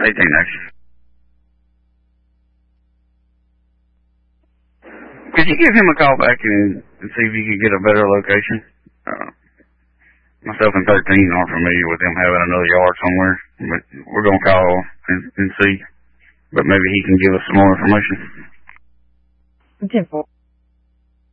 18X. Could you give him a call back and see if you could get a better location? Myself and 13 aren't familiar with them having another yard somewhere, but we're going to call and see. But maybe he can give us some more information. 10-4.